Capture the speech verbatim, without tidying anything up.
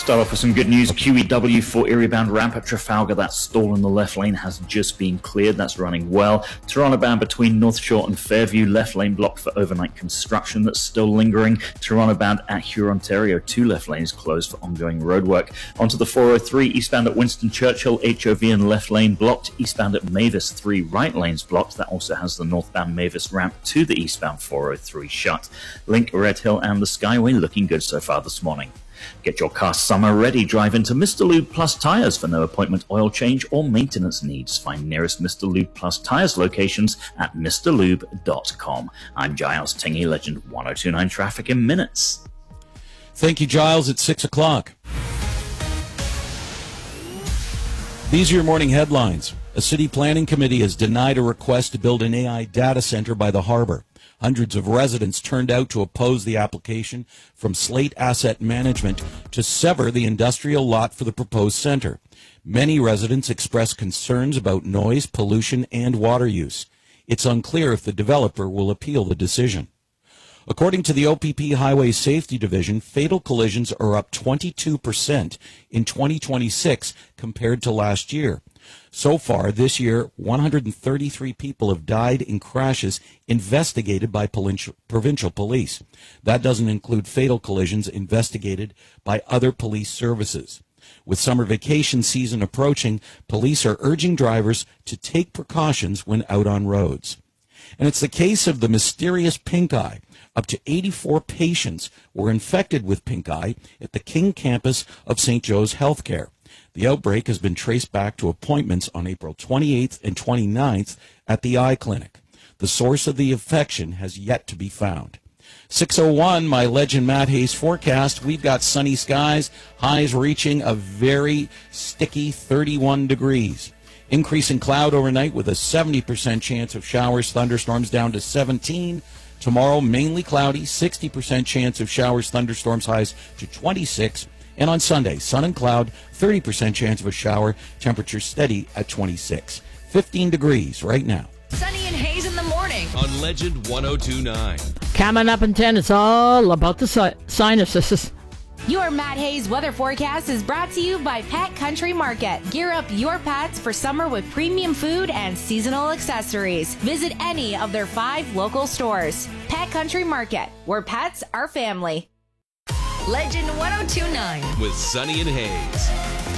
Start off with some good news. Q E W for Erie-bound ramp at Trafalgar. That stall in the left lane has just been cleared. That's running well. Toronto-bound between North Shore and Fairview. Left lane blocked for overnight construction. That's still lingering. Toronto-bound at Hurontario. Two left lanes closed for ongoing roadwork. Onto the four oh three. Eastbound at Winston Churchill. H O V and left lane blocked. Eastbound at Mavis. Three right lanes blocked. That also has the northbound Mavis ramp to the eastbound four oh three shut. Link, Red Hill and the Skyway looking good so far this morning. Get your car summer ready. Drive into Mister Lube Plus Tires for no appointment oil change or maintenance needs. Find nearest Mister Lube Plus Tires locations at mister lube dot com. I'm Giles Tingy, Legend one oh two point nine Traffic in minutes. Thank you, Giles. It's six o'clock. These are your morning headlines. A city planning committee has denied a request to build an A I data center by the harbor. Hundreds of residents turned out to oppose the application from Slate Asset Management to sever the industrial lot for the proposed center. Many residents expressed concerns about noise, pollution, and water use. It's unclear if the developer will appeal the decision. According to the O P P Highway Safety Division, fatal collisions are up twenty-two percent in twenty twenty-six compared to last year. So far this year, one hundred thirty-three people have died in crashes investigated by provincial police. That doesn't include fatal collisions investigated by other police services. With summer vacation season approaching, police are urging drivers to take precautions when out on roads. And it's the case of the mysterious pink eye. Up to eighty-four patients were infected with pink eye at the King campus of Saint Joe's Healthcare. The outbreak has been traced back to appointments on April twenty-eighth and twenty-ninth at the eye clinic. The source of the infection has yet to be found. six oh one, my Legend Matt Hayes forecast. We've got sunny skies, highs reaching a very sticky thirty-one degrees. Increasing cloud overnight with a seventy percent chance of showers, thunderstorms down to seventeen. Tomorrow, mainly cloudy, sixty percent chance of showers, thunderstorms, highs to twenty-six. And on Sunday, sun and cloud, thirty percent chance of a shower, temperature steady at twenty-six. fifteen degrees right now. Sunny and Hayes in the morning on Legend one oh two point nine. Coming up in ten, it's all about the si- sinuses. Your Matt Hayes weather forecast is brought to you by Pet Country Market. Gear up your pets for summer with premium food and seasonal accessories. Visit any of their five local stores. Pet Country Market, where pets are family. Legend one oh two point nine with Sunny and Hayes.